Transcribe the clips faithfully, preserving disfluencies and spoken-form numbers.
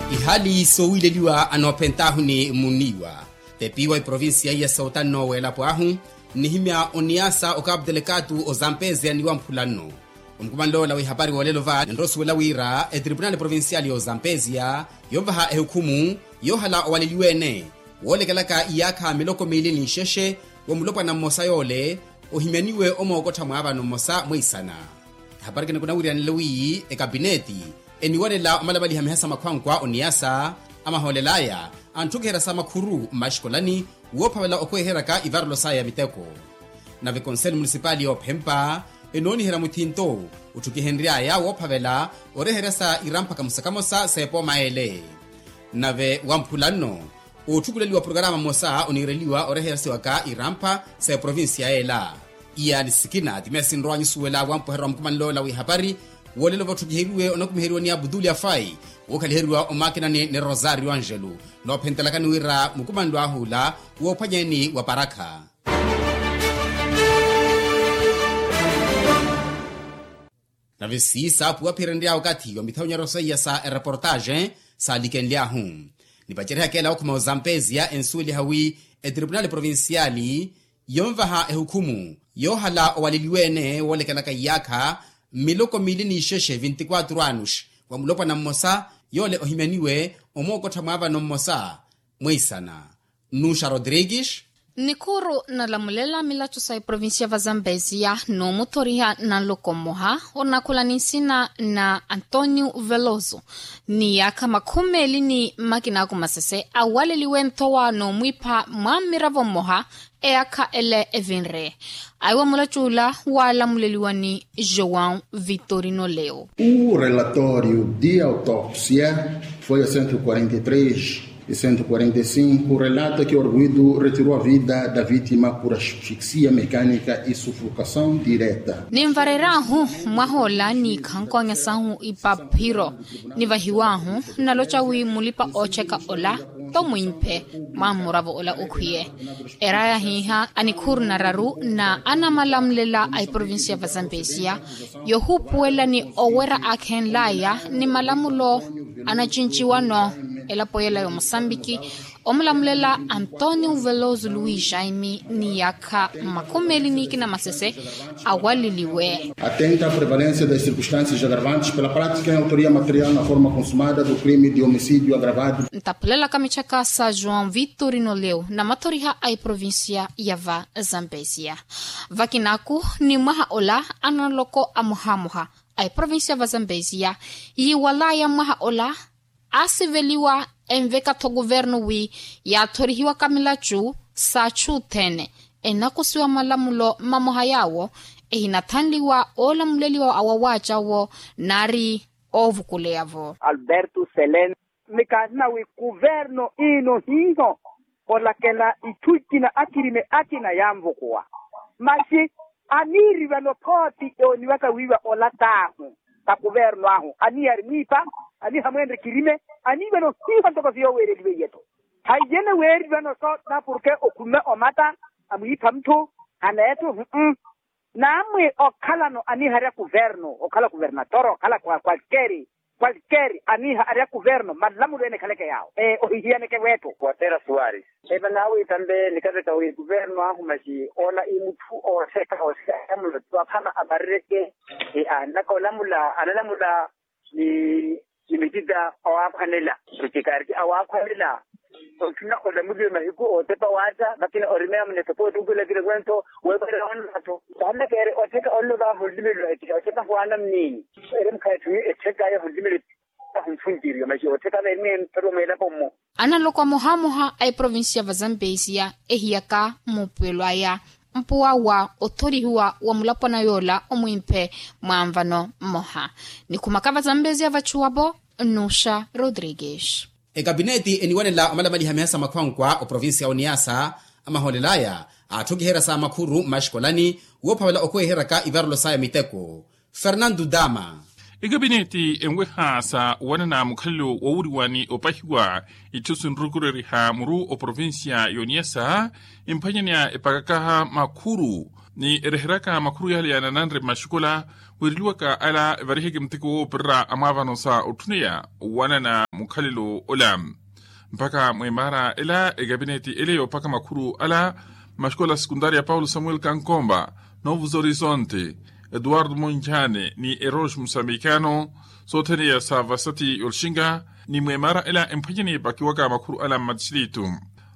ihali sowileliwa anopentahu ni muniwa tepiwa provinsia ya Sautano welapo ahu nihimya oniasa okabdelecatu o Zambezia niwa mpulano umkumando lawi habari walelova ndosu welawira e tribunal provincial yo Zambezia yovaha ehukumu yohala waliliwene wolekelaka iyaka miloko milini sheshe womulopa na mosa yole ohimyaniwe omogota mwaba no mosa mwisana habari kene kuna wiri anlewi e kabineti eniwalela omalabali hamihasa makwangwa oniasa ama holelaya antukera sama kuru mashkolani wopawela okweheraka ivarlo saya miteko na ve conseil municipal yo Pemba enoni hera mutinto utuki henriaya wopawela oreheresa irampa kamusakamosa sepo maele na ve wampulano utukuleliwa programa mosa onireliwa oreheresa waka irampa se provincia ela iya nisikina timesi ndroanyi suwela wampuherwa mkumanlo lawi habari wolelo votugiheruwe onakumiheriwa ni Abdul Afai wokaliheruwa omakina ni, ni Rosario Angelo no pentelakani wira mukumando ahula wopanyeni wa Baraka. Na visi sapu wapirendia wakati yomitaunya rosa sa reportage sa likenlia hum ni bachereha kela okuma Zambezia ensuli hawi e tribunal provinciali yomvaha ehukumu yohala owaliliwene wolekelaka yaka miloko milini sheshe ishirini na nne anush wa mulopa na mmosa yole ohimeniwe omokota mwaba no mmosa mwisana Nusha Rodrigues Nikuru na lamulela milatu sa provincia va Zambezia no motoriha na lokomoha onakulanisina na Antonio Veloso ni yaka makume lini makina kumasese awale liwentowa no mwipa mwamiravo moha eaka ele evinre aiwa mulachula wala muleliwani João Vitorino Leo. O relatório de autópsia foi a cento e quarenta e três e cento e quarenta e cinco relata que o arguido retirou a vida da vítima por asfixia mecânica e sufocação direta. Nimvarerahu mwahola ni kankonya sahu ipapiro nivahiwahu nalochawi mulipa ocheka ola tomwimpe mamuravo ola ukwie eraya hiha anikur nararu na anamalamlela ay provincia va Zambezia yohupuela ni owera akhenlaya ni malamulo anachinchiwano elapoyela yo Mosambiki omulamulela Antonio Veloso Luis Jaime ni yaka makomeli niki na masese awaliliwe. Atenta à prevalência das circunstâncias agravantes pela prática em autoria material na forma consumada do crime de homicídio agravado. Ntapulela kamichaka sa João Vitorino Leo na matoriha ay provincia yava Zambezia. Vakinaku ni maha ola analoko amuhamuha ay provincia va Zambezia yi walaya maha ola asiveliwa enveka to governo wi ya torihiwa kamilachu sa chutene enakusiwa malamulo mamoha yawo ehinatanliwa ola muleliwa awawacha wo nari ovukuleavo. Alberto Selen mekazna wi governo ino hiho ola kena ituikina akirime akina yamvokuwa mashi aniri vano poti oniwaka wiwa ola tahu ta governo ahu ani armipa ani hamwende kirime ani bano sifa ntoko vyo were liwe yeto hayene were bano so na porque okume omata amuipa mtu anaeto mm namwe okala no ani haria governo okala governatoro okala kwa qualquer qualquer ani haria governo malamu lene kaleke yao eh ohihiane ke weto Watera Suarez eba nawe tambe nikateka we governo ahu maji ola imutu o seka o seka mulo twapana abareke e anako lamula analamula ni nimitida awaphanela kutikari awaphanela okina ola mudwe mahiku otepa wata bakina orimea mne topo dugule gire gwento webere onlato dana kere oteka ollo da holdimelo etika oteka hwana mnini erem kaitu eteka ya holdimelo hunfunjiri maji oteka men pero mela pomo analoko mohamoha ay provincia va Zambezia ehiaka mupelwa ya mpuwa wa otorihiwa wa mulapona yola omwimpe mwamvano moha ni kumakava Zambezia vachuabo Nusha Rodrigues. E kabineti eniwanela omalamali hamihasa makwangwa o provincia oniasa ama holelaya atugihera sa makuru mashkolani wopawela okweheraka ivarlo saya miteko Fernando Dama. Igabineti enwe hasa wana mukhallo wawuriwani opahiwa itusunrukureri ha muru o provincia yoniasa impanyanya epakakaha makuru ni reheraka makuru yale ya nanandre mashikola wiriluwaka ala varihege mtiko perra amavanosa utuneya wana na mukhalilo ola mpaka mwemara ela egabineti ele opaka makuru ala mashkola sekundaria Paulo Samuel Kankomba, Novos Horizonte, Eduardo Monjane ni Eroge Moçambicano sotene ya Savasati Olshinga ni mwemara ela empanyani bakiwaka makuru ala madisilitu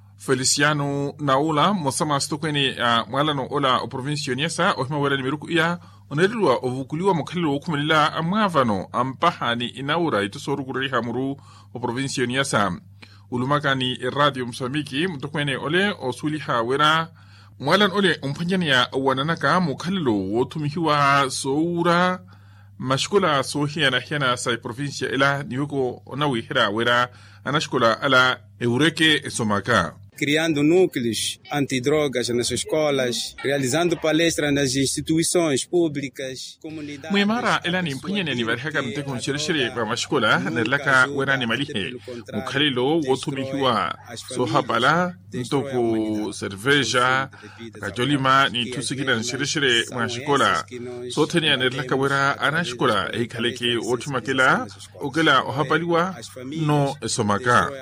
Feliciano Naula mosama stokweni ya mwalano ola o provinsi Yoniasa ohima wela ni miruku iya onerilwa ovukuliwa mukhalilo okumelila amwavano ampahani inaura itusoruguriha muru o provinsi Yoniasa ulumakani radio Msambiki mtokwene ole osuliha wera mwalan ole umpanyani ya wananaka mukhalilo wotumihiwa soura mashkola sohia na hiana sa provinsi ela niweko onawi hera wera anashkola ala Eureke Somaka. Criando núcleos antidrogas nas escolas, realizando palestras nas instituições públicas, comunidades... Mwemara elani mpanyani ni varhaka mteko nshirishiri kwa mashkola nirlaka werani malihe mukhalilo wotumihiwa sohabala mtoko cerveja kajolima ni tusikina nshirishiri mashkola sotenia nirlaka wera anashkola eikaleke otumakela ogela ohabaliwa no Somaka.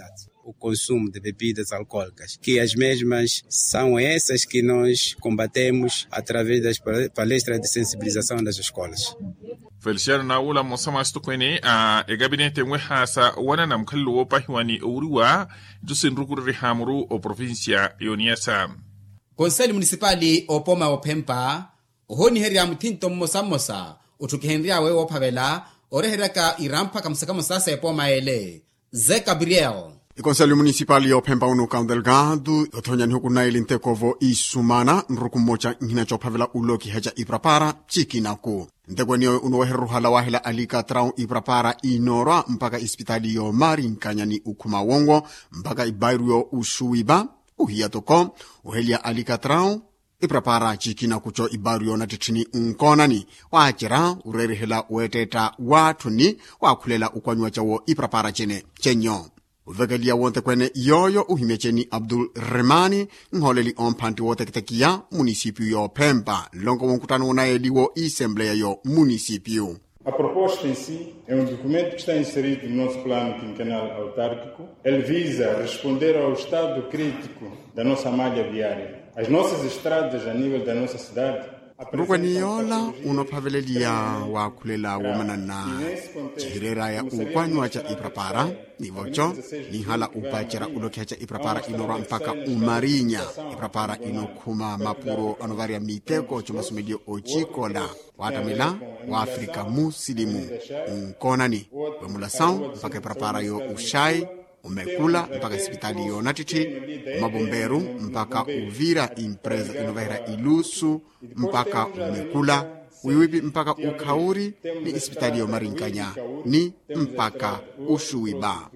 O consumo de bebidas alcoólicas, que as mesmas são essas que nós combatemos através das palestras de sensibilização das escolas. Feliciano Naula mosama stokwene a e gabinete mwehasa wana na mkhalilo wopahiwani uriwa dusin rukuri hamuru o provincia Yoniasa. Konseli municipali opoma opempa ohoni heri ya mtinto mmosa mmosa utukihenria wewe opavela oreheraka irampa kamsaka mosasa epoma ele Zé Gabriel. O Conselho Municipal e o Pempa no Cão Delgado, o Tonyan Hukunail Intekovo e Sumana, Nrukumocha, Hinachopavela Uloki Haja Iprapara, Chikinako. Ntegwenio unoheruhala wahela alika trau Iprapara inora mpaka ispitalio Marinkanyani Ukumawongo, mpaka Ibairuyo Ushuiba, Uhiatoko, Uhelia alika trau, Iprapara chikina kucho Ibairuyo na titini unkonani, waachira urerihela ueteta watuni, wakulela ukwanywa chawo Iprapara chene, chenyo. Uvegalia wonte kwene yoyo uhimecheni Abdul Remani ngholeli ompanti wote kitakia município yo Pemba longo wonkutano unaeliwo assembleia yo município. A proposta em si é um documento que está inserido no nosso plano quinquenal autárquico. Ele visa responder ao estado crítico da nossa malha viária. As nossas estradas a nível da nossa cidade Rukwaniola unopavelelia wa kulela womanana chihirera ya ukwanywa cha Iprapara nivocho ni hala upachera ulokia cha Iprapara inora mpaka umarinya Iprapara inokuma mapuro anovaria miteko chumasumedio ochikola watamila wa Afrika musilimu unkonani wemula sao mpaka Iprapara yo ushai umekula mpaka hospitali yo natiti mabomberu mpaka Uvira impreza inovahira ilusu mpaka umekula wiwipi mpaka Ukauri ni hospitali yo Marinkanya ni mpaka Ushuiba.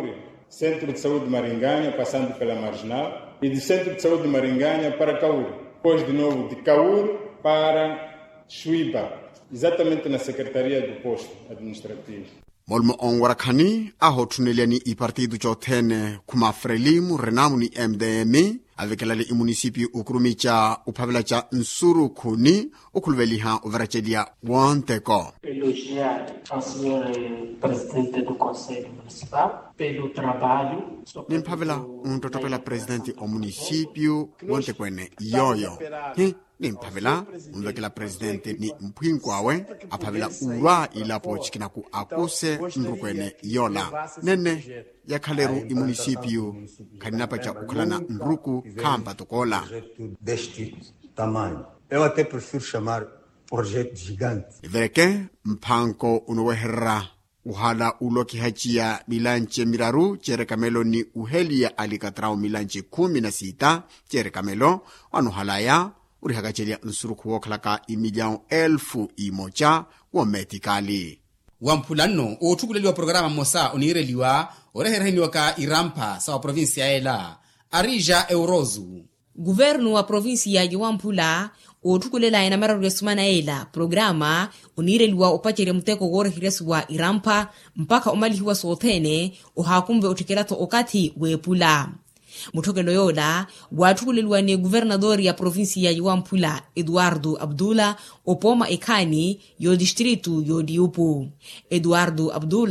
Centro de Saúde de Maringanya passando pela Marginal e de Centro de Saúde de Maringanya para Kauri, depois de novo de Kauri para Shuiba, exatamente na Secretaria do Posto Administrativo. Molmo on warakani aho tuneliani i partido chotene kuma Frelimu Renamu ni M D M avec la i municipio ukrumicha upavelacha Nsuru Kuni ukulveliha uverachelia Wanteko. Elogiar ao senhor presidente do Conselho Municipal pelo trabalho. Nimpavela untotopela presidente o municipio Wantekwene yoyo. Hi nimpavela unvekela presidente ni Mpwinkwawe apavela ura ilapo chikinaku akuse Nrukwene yola. Nene yakaleru i municipio kaninapa cha ukalana Nruku Kamba Tokola. Deste tamanho. Eu até prefiro chamar projeto gigante. Vereke mpanko unoweherra uhala uloki hachia milanche miraru chere kamelo ni uhelia alikatrao milanche kumi na sita chere kamelo wanuhalaya urihagachelia nsuruku woklaka imiliao elfu imocha wa metikali. Wampulano utukuleliwa programa mosa unireliwa orehereniwa ka Irampa sawa provinsia ela Arija Eurozu. Governo wa provinsia ya Wampula utukulela ina mara resumana ela programa unireliwa upachere mteko gore hireswa Irampa mpaka umalihiwa sotene uhakumbe utikelato okati wepula. Mutokelo yola watukuleliwa ni governador ya provinsia ya Wampula Eduardo Abdula opoma ekani yo distritu yo diupu. Eduardo Abdula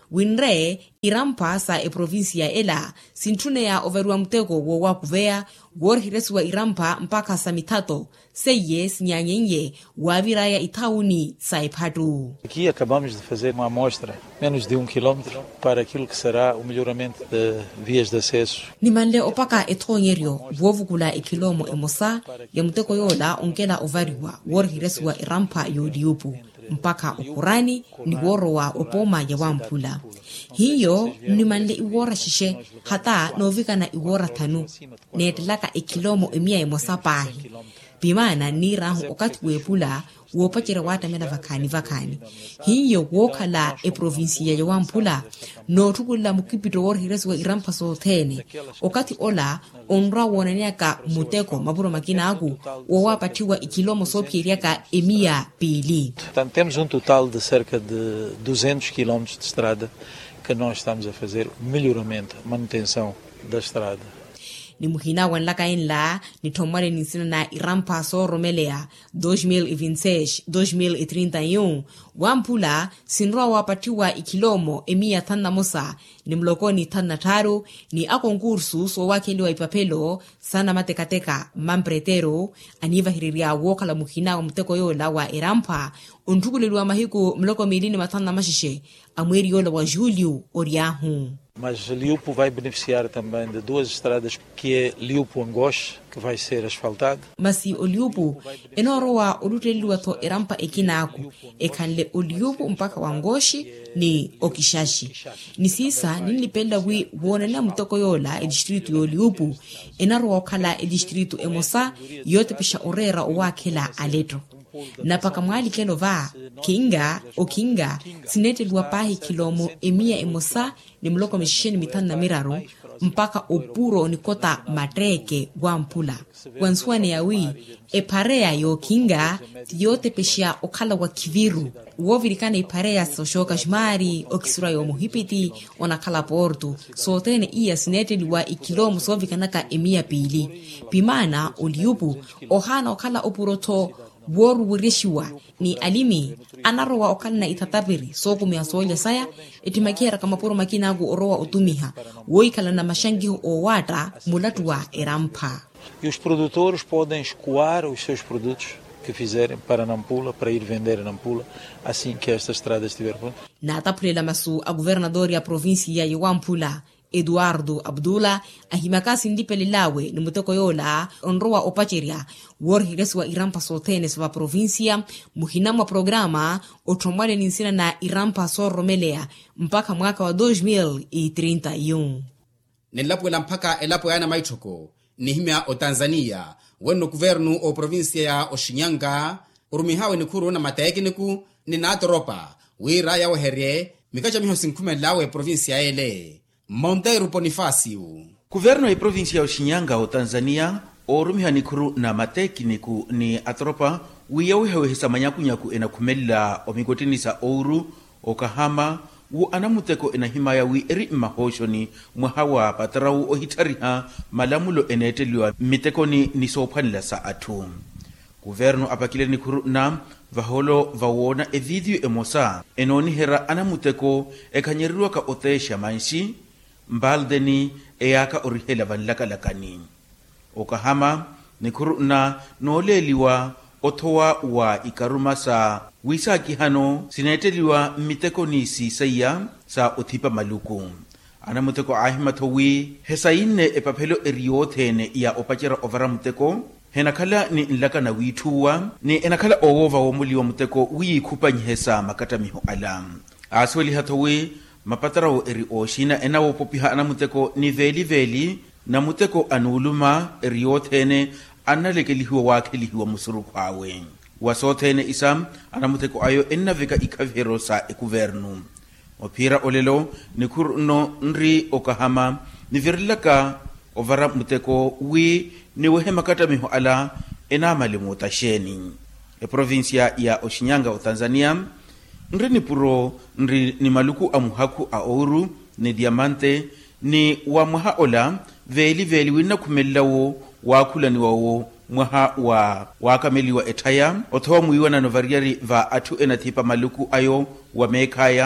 winre irampa sa e provinsia ela sintune ya overua mteko wo wakuvea worhiresiwa irampa mpaka sa mitatu seye sinyanyenye waviraya itauni sa ipatu. Aqui acabamos de fazer uma amostra menos de um quilômetro para aquilo que será o melhoramento de vias de acesso. Ni manle opaka etonyerio vovukula ikilomo emosa ya mteko yola onkela ovariwa worhiresiwa irampa yodiupu mpaka ukurani ni woro wa opoma ya wampula. Hiyo ni manle iwora shishe hata novika na iwora tanu netlaka ikilomo emia emosa pahi. Bimana ni rahu okati wepula wopachira wata mena vakani vakani. Hiyo wokala e provinsia ya wampula no tukula mukipito worhiresiwa irampa sothene okati ola onra wonaniaka muteko maburo makina agu wawapatiwa ikilomo sopieriaka emia pili. Portanto, temos um total de cerca de duzentos quilômetros de estrada que nós estamos a fazer melhoramento, manutenção da estrada. Ni muhina wanlaka inla ni tomare nisina na irampa so romelea dois mil e vinte e seis dois mil e trinta e um wampula sinroa wapatiwa ikilomo emia tanda mosa ni mlokoni tanda taru ni akonkursu so wakeliwa ipapelo sana matekateka mampretero aniva hiriria wokala muhina wa mteko yola wa irampa untukulilwa mahiku mloko milini matanda mashishe amweri yola wa Julio Oriahu. Mas Liupo vai beneficiar também de duas estradas, que é Liupo-Angoche, que vai ser asfaltado. Masi o Liupo, enoroa oluteliwa to irampa ekinaku, ekanle o Liupo mpaka wangoshi ni okishashi. Ni sisa nilipenda wi wonana mtoko yola e distritu yo Liupo, enaroa okala e distritu emosa, yote pisha orera owakela aleto. Na paka mwali kelo va, kinga o kinga, sinete luwa pahi kilomo emia emosa ni mloko misheni mitana na miraru, mpaka opuro ni kota matreke wampula. Wansuane ya wii, e parea yo kinga, yote peshia okala wa kiviru. Uovirikane iparea so shoka shmari, okisura yo muhipiti, onakala portu. So tene iya sinete luwa ikilomo so vikanaka emia pili. Pimana, uliupu, ohana okala opuro to, woru wirishiwa ni alimi anarowa okana itatabiri soko miasoja saya etimakera kama poro makina agu orowa utumiha woikala na mashangi o wata mulatua irampa. E os produtores podem escoar os seus produtos que fizerem para Nampula, para ir vender a Nampula, assim que esta estrada estiver pronta. Na tapulela masu a governador ya província ya Wampula Eduardo Abdullah ahimakasi ndipelilawe ni mutoko yola onroa opacheria worhireswa irampa sotenes wa provincia muhinamwa programa otomwale ninsina na irampa so romelea mpaka mwaka wa dois mil e trinta e um. Nilapwela mpaka elapo yana maitoko nihimia o Tanzania weno kuvernu o provincia ya Oshinyanga urumihawe ni kuru na mateekiniku ni natoropa wira ya waherie mikacha miho sinkume lawe provincia ele Monteiro Bonifácio. Governo e província Oshinyanga o Tanzania orumia ni kuru na matekiniku ni atropa wiyawe hesa manyakunyaku ena kumela omigotinisa ouru o Kahama wu anamuteko ena himaya wi eri mahoshoni mwahawa patarau o hitariha malamulo eneteliwa mitekoni nisopanila sa atu. Governo apakile ni kuru na vaholo vawona e video emosa enoni hera anamuteko e kanyerirwa ka otesha manshi mbaldeni eyaka orihela vanlaka lakani. O Kahama ni kuru na noleliwa otowa wa ikaruma sa wisa kihano sineteliwa miteko ni si saya sa othipa maluku. Anamuteko ahimatowi hesaine e papelo eriothene ya opachera ovara muteko henakala ni nlaka na wituwa ni enakala owova womuliwa muteko wi kupanyihesa makata miho alam. Asweli hatowi mapatarao eri oshina ena wopopiha anamuteko ni veli veli na muteko anuluma eriothene analekelihiwa wakelihiwa musuru kwawe. Wasothene isam anamuteko ayo enavika ikavero sa ekuvernu. Opira olelo ni kuruno nri o Kahama ni virilaka ovara muteko wi ni wehe makata miho ala enamali mutasheni. E provincia ya Oshinyanga o Tanzania nri ni puro nri ni maluku amuhaku a ouru ni diamante ni wa mwaha ola veli veli wina kumelawo wakula ni wawo mwaha wa wakameli wa etaya otowa muiwa na novariari va atu enathipa maluku ayo wa mekaya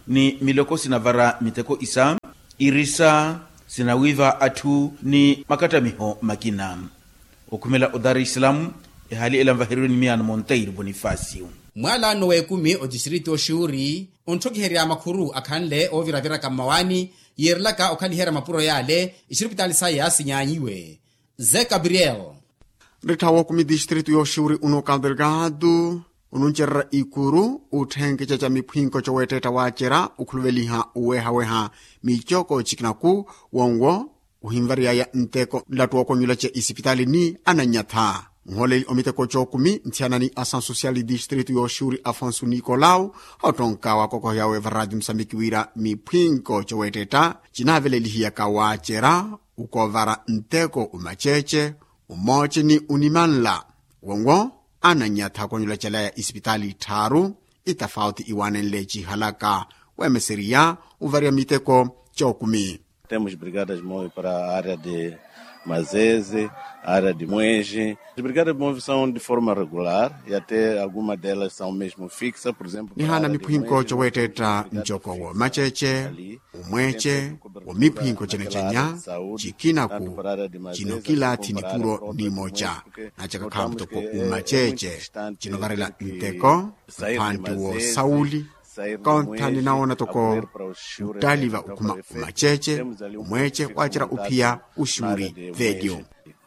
ni miloko sinavara miteko isa irisa sinawiva atu ni makata miho makina okumela o Dar es Salaam ehali elamvahiro ni miana Monteiro Bonifácio mwala no wekumi o distrito shuri ontoki heria makuru akanle o viravira kamawani yerlaka okali hera mapuro yale ishiripitali saya sinyanyiwe Zé Gabriel ritawo kumi distrito yo shuri uno Cabo Delgado ununcherra ikuru uthenke cha miphinko choweteta wachera ukhuluveliha uweha-weha michoko chikinaku wongo uhimvaria ya nteko latuwa konyula che isipitali ni ananyatha ngoleli omiteko chokumi nthianani asan social district yo shuri Afonso Nicolau hotonkawa koko yawe varadi msambikiwira miphinko choweteta chinavelelihiya kawachera ukovara nteko umacheche umoche ni unimanla wongo ananyatha konyula chela ya isipitali tharu itafauti iwanenle chihalaka wemeseria uvaria miteko chokumi. Temos brigadas móveis para a área de Mazese, a área de Moege. As brigadas móveis são de forma regular e até algumas delas são mesmo fixas, por exemplo. Nihana miphinko choweteta njoko wo macheche, umweche, wo miphinko chenechenya, chikinaku, chinokila tinipuro ni moja. Nachaka kamtoko umacheche, chinovarela nteko, mpanti wo sauli, kontani naona toko utaliva ukuma umacheche, umweche, wachira upia ushuri video.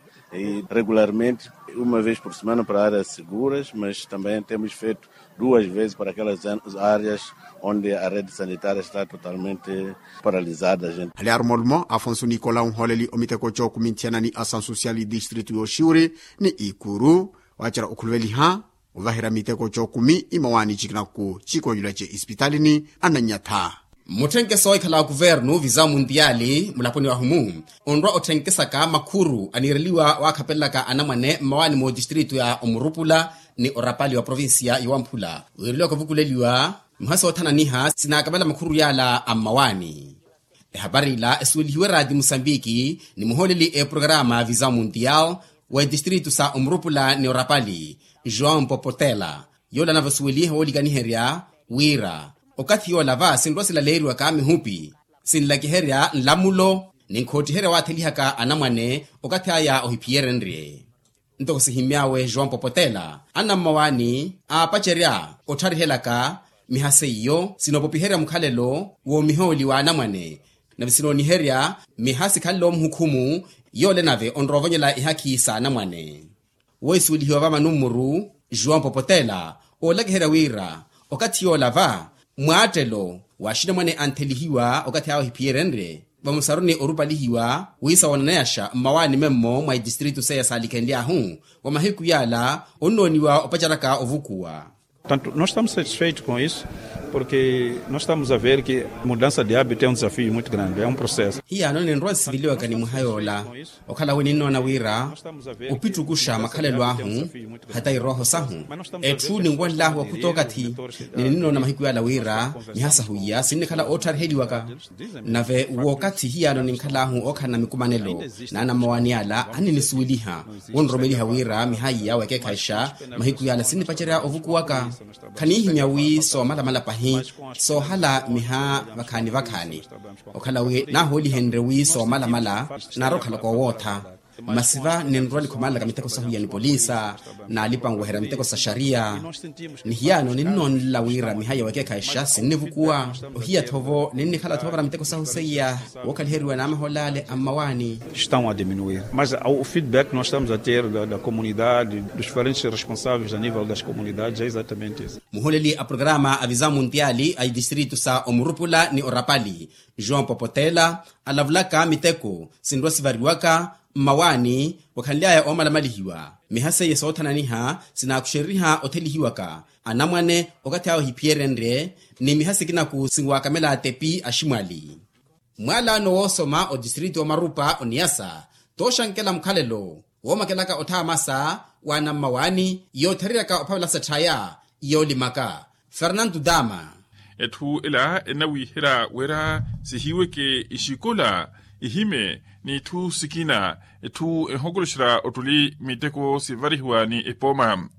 E regularmente, uma vez por semana para áreas seguras, mas também temos feito duas vezes para aquelas áreas onde a rede sanitária está totalmente paralisada. Gente. Aliar molmo, Afonso Nicolau holeli omiteko choku mintianani asan sociali distritu yoshuri ni ikuru, wachira ukulveli ha, uvahira miteko chokumi imawani chikinaku chiko yulache ispitalini ananyatha. Muthenkeso ikhala guvernu visa mundiali mulaponi wa humu onrwa othenkezaka makhuru anireliwa wakhapelaka anamane mawani mo distritu ya Omurupula ni orapali wa provinsia ya Wamphula wiriliwa kuvukuleliwa mhasa othananiha sinakamela makhuru yala amawani habari la eswelihiwe radi Mosambiki ni muholeli e programa visa mundial wa distritu sa Omurupula ni orapali João Popotela yola navasuelihe woliganiheria wira okati yola va sindwasila leirwa ka mihupi sinlakiheria nlamulo ninkhotiheria wathelihaka anamwane okati aya ohipierenrie ntoko sihimyawe João Popotela anamawani apacheria otharihelaka mihaseiyo sinopopiheria mukhalelo wo miholi wa anamwane na visinoniheria mihasi khalelo mhukumu yole nave onrovonyela ihaki sa anamwane woisulihiwa va manumuru João Popotela olakiheria wira okati yola va mwatelo washina mwane anthelihiwa okati hao hipierenre vamusaruni orupalihiwa wisa wananayasha mawani memmo mwa distritu seya salikendi ahu wa mahiku yala ononiwa opacharaka ovukuwa. Portanto, nós estamos satisfeitos com isso, porque nós estamos a ver que a mudança de hábito é um desafio muito grande, é um processo. Hiya none nrwa sibiliwa kani muhayola okhala weni nona wira upitu kusha makhalelo ahu hata iroho sahu ethu ningwala wa kutoka thi ninino na mahiku yala wira mihasa huya sinikhala othar hediwaka nave wokati hiya none nkhala hu okhana mikumanelo na na mawani yala anini suwiliha wonromeliha wira mihaya weke khaisha mahiku yala sinipachera ovukuwaka khani himyawi so mala mala pahi so hala miha vakhani vakhani okhala we na holi henry wi so mala mala na rokhala ko wotha masiva nenrwali khomala kamiteko sa huya ni polisa na lipango hera miteko sa sharia ni hiyano ni non lawira mihaya wake kaisha sinnevukuwa hiya thovo ninni khala thovo miteko sa huseya wakal herwa na maholale amawani estão a diminuir, mas o feedback que nós estamos a ter da, da comunidade, dos diferentes responsáveis a nível das comunidades é exatamente isso. Muholeli a programa avisa mundiali ai distrito sa Omurupula ni Orapali João Popotela alavlaka miteko sindwasi variwaka mawani wakhanliaya omalamalihiwa mihase yesothananiha sinakusheriha othelihiwaka anamwane okati hao hipierenre ni mihase kinaku singwakamela tepi ashimwali mwala no wosoma o distrito wa Marupa oniasa toshankela mkhalelo womakelaka othamasa wana mawani yothariraka ophavela sathaya yolimaka Fernando Dama ethu ila enawihira wera sihiweke ishikola ihime ni tu sikina etu ehogolshira otuli miteko sivarihuwa ni epoma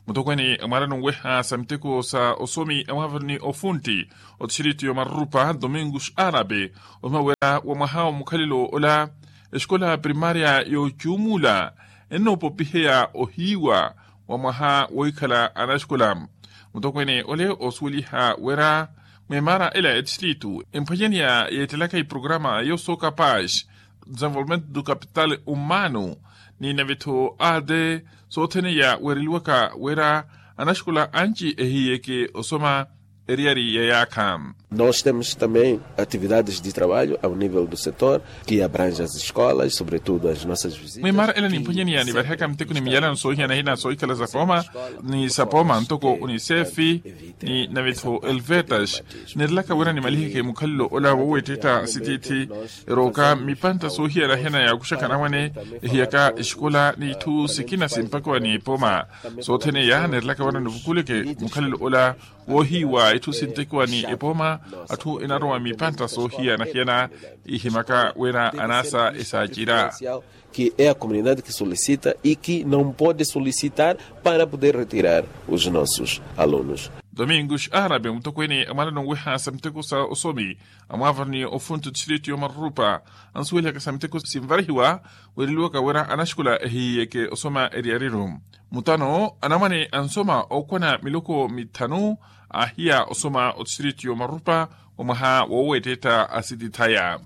mutokweni mwalano weha samteko sa osomi amavarni ofunti o tshiriti yo marupa Domingos Árabe omawera wa mahao mukhalilo ola escola primaria yo Chumula eno popihea ohiwa wa maha woikala ana escola mutokweni ole oswiliha wera memara ela distrito empanyenia yetelaka i programa yo sou capaz desenvolvimento do capital humano ni naveto ade soteneya weriluaka wera ana escola anchi ehiyeke osoma eriari yayaka. Nós temos também atividades de trabalho ao nível do setor, que abrange as escolas, sobretudo as nossas visitas. Memar ela ni mpanyania ni barhaka mteko ni miyala no sohia na hina soikala za poma ni sapoma ntoko UNICEF ni naveto Elvetas nirlaka wera ni malihike mukhallo ola woweteta sititi roka mipanta sohia na hina ya kushaka nawane hiyaka iskola ni tu sikina simpako ni poma sotene ya nirlaka wera ni bukuleke mukhallo ola wohiwa itu sintekwa ni epoma atu inaroa mipanta sohia na hiana ihimaka wera anasa esajira que é a comunidade que solicita e que não pode solicitar para poder retirar os nossos alunos. Domingos Árabe mtokweni amalano weha samteko sa osomi amavarni ofuntu tshiriti yo marupa ansuela ka samteko simvariwa weriluaka wera anashkula ehiyeke osoma eriarirum mutano anamane ansoma okona miloko mitano ahia osoma otshiriti yo marupa omaha woweteta asiditaya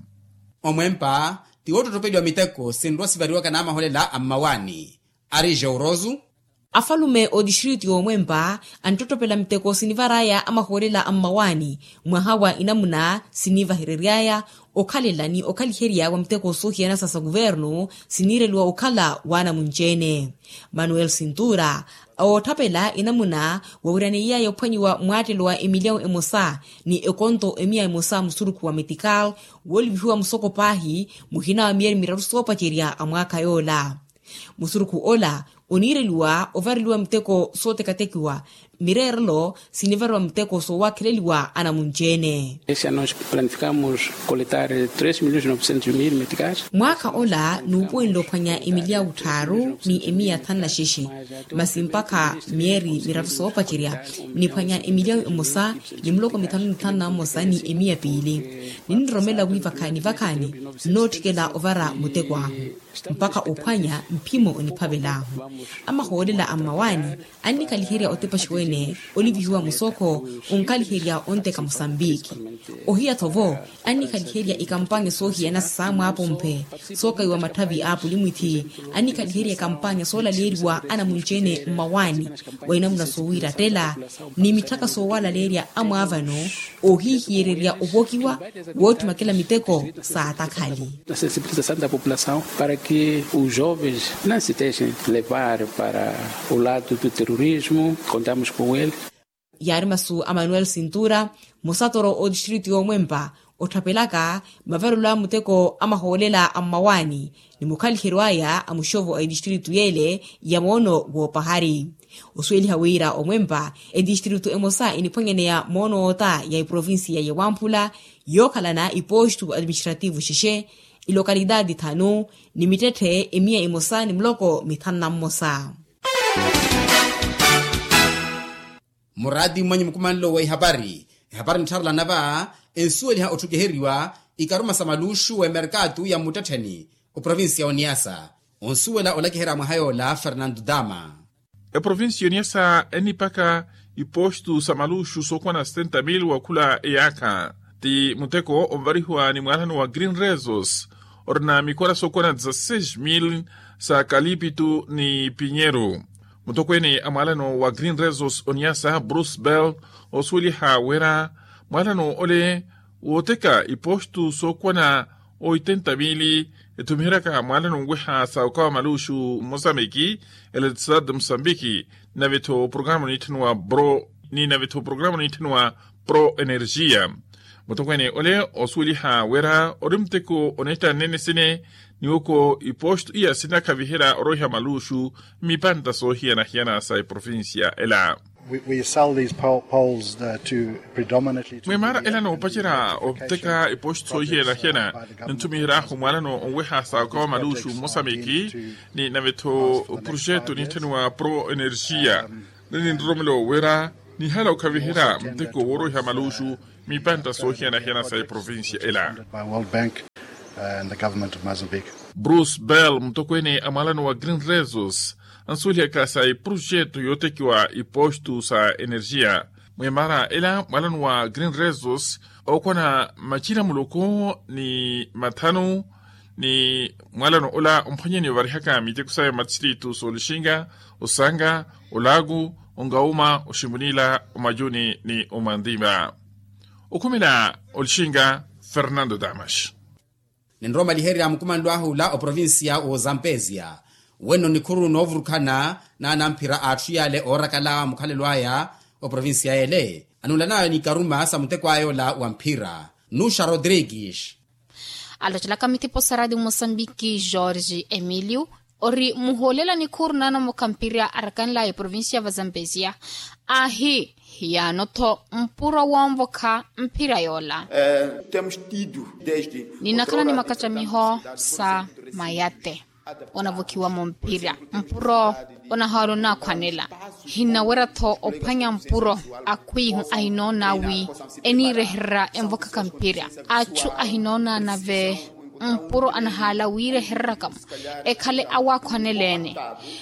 omwempa tiwoto topedwa miteko sindrosi variwa kana maholela amawani ari jaurozu afalume o distrito omwempa antotopela miteko sinivaraya amaholela amawani mwahawa inamuna siniva hereriaya okhalelani okhaliheria wa miteko sohiana sasa guverno sinirelwa okhala wana munjene Manuel Cintura awothapela inamuna wawiraniya yophwanyiwa mwatelwa emilhão emosa ni ekonto emia emosa musuruku wa medical woliviwa musoko pahi muhina wa mieri miraru sopa cheria amwaka yola musuruku ola onireliwa ovariliwa mteko sotekatekiwa mirerlo sinivarwa mteko so wakileliwa ana munjene. Esse ano nós planificamos coletar três milhões e novecentos mil meticais. Mwaka ola nupuendo phwanya emilia utharu ni emia thanna shishi masimpaka mieri miratu sopa chiria ni phwanya emilia emosa ni mloko mitanu thanna mosa ni emia pili ninromela wiva khani vakani notikela ovara mutekwa mpaka uphwanya mpimo oniphabelahu amaholela amawani anikaliheria otepashwene oliviwa musoko unkaliheria onteka Mosambiki ohia tovo anikaliheria ikampange sohia na samu hapo mpe soka iwa matavi hapo limwithi anikaliheria kampanya sola leriwa ana munjene mawani wainamuna sowira tela ni mitaka sowala leria amavano ohihieria obokiwa wotu makela miteko saa takali a sensibilização da população para que os jovens não se deixem levar para o lado do terrorismo. Contamos com ele. Yarmasu Manuel Cintura musatoro o distrito omwempa othapelaka mavarula muteko amaholela amawani ni mukhalihirwaya amushovo a distrito yele ya mono go pahari usweli hawira omwempa e distrito emosa iniphwanyeneya mono ota ya provincia ya Wampula yokhalana iposto administrativo xexe i localidade thanu ni mitethe emia emosa ni mloko mithanna mosa. Muradi mwenye mkumanlo wa habari habari ntharla nava ensueli ha otugeheriwa ikaruma samalushu wa merkatu ya mutateni o provincia ya Niassa onsuela olakehera mwahayo la Fernando Dama. E provincia ya Niassa eni paka ipostu samalushu sokwana setenta mil wa kula eyaka ti muteko omvarihwa ni mwalano wa Green Resos orna mikora sokwana dezesseis mil sa Calipitu ni Pinheiro. Mutokweni amalano wa Green Resos Niassa Bruce Bell oswili ha wera mwalano ole woteka ipostu sokwana oitenta mili etumiraka mwalano weha sa ukawa malushu Mozambiki ele tsad Mozambiki na veto programu nitinwa bro ni na veto programu nitinwa Pro Energia. Mutokweni ole oswili ha wera orimteko oneta nene sine niwoko ipostu iya sinaka vihera oroha malushu mipanta sohia na hiana sa provincia ela. We, we sell these poles uh, to predominantly to Mwemara ela no pachira opteka ipostu sohia na hiana ntumira humala no onweha sa kwa malushu Mozambiki ni naveto projeto nitenwa Pro Energia nini ndromelo wera ni hala ukavihira mteko woro ya malushu mipanta sohia na hiana sa provincia ela. By World Bank and the government of Mozambique. Bruce Bell mtokwene amalano wa Green Resources ansulia kasa i projeto yotekiwa i postu sa energia. Mwemara ela malano wa Green Resources okwana machina muloko ni matano ni mwalano ola umpanyeni warihaka mitekusa matritu solishinga, usanga, ulagu, ungauma, ushimunila, umajuni ni umandima. Ukumila olishinga Fernando Damas. Nindroma liheri ya mkumando ahu la o provincia o Zambezia. Weno nikuru novurukana na nampira atuyale orakala mkalelwaya o provincia ele. Anulana ni karuma sa mtekwa ayo la wampira. Nusha Rodrigues. Alotla kamiti posaradi Mosambiki Jorge Emilio ori muholela ni kurna mo kampiria arakanla e provincia va Zambezia. Ahi ya noto mpura wamboka mpira yola. Eh, temos tido desde ninakana ni makachamiho sa mayate onavokiwa mpira mpuro onaharo na kwanela hina werato opanya mpuro akwihu ainona wi enirehra envoka kampira achu ahinona nave mpuro anahala wire herrakam ekale awa kwanelene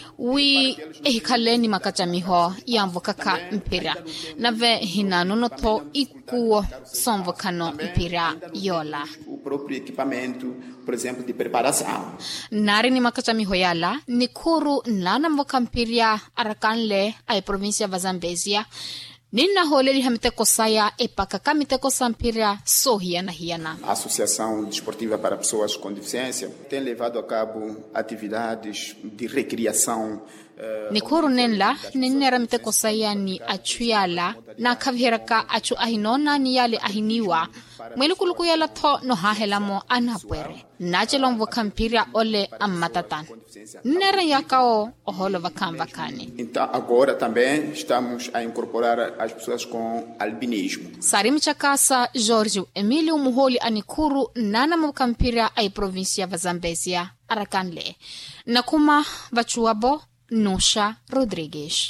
wi ekaleni makachamiho yamvoka ka mpira nave hina nonoto ikuo sonvokano mpira yola o próprio equipamento, por exemplo, de preparação. Nari ni makachamiho yala ni kuru nana mvoka mpira arakanle ay provincia va Zambezia nina holeli hamiteko saya epaka kamiteko sampira sohia na hiana. A Associação Desportiva para Pessoas com Deficiência tem levado a cabo atividades de recreação. Ni kuru nenla ninera miteko saya ni achuyala na kavheraka achu ahinona ni yale ahiniwa mwelukuluku yala to no hahelamo anapwere nachelo mvoka mpira ole amatatan nera yakao oholo vakamvakani. Então agora também estamos a incorporar as pessoas com albinismo. Sarim chakasa Jorge Emilio muholi anikuru nana mvoka mpira ay provincia va Zambezia arakanle nakuma vachuabo Nusha Rodrigues.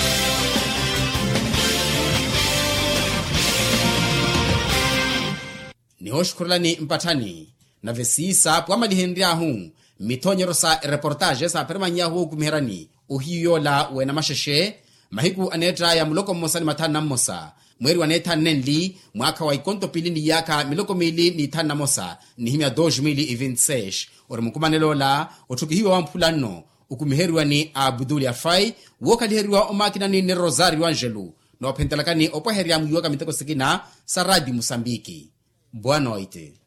Ni hoshkurlani mpatani na vesisa pwama lihendria huu mitonyero sa reportage sa permanya huu kumiherani uhiyo la wena masheshe mahiku anetra ya muloko mmosa ni matana mmosa mweri waneta nenli mwaka wa ikonto pili ni yaka miloko mili ni tana mmosa ni himya doji mili eventsesh ori mkumanelo la otukihiwa wa mpulano ukumiherwa ni Abdul Afai wokaliherwa omakina ni Rosario Angelo no pentalakani opoheria muyuwa kamiteko sikina saradi Mosambiki. Boa noite.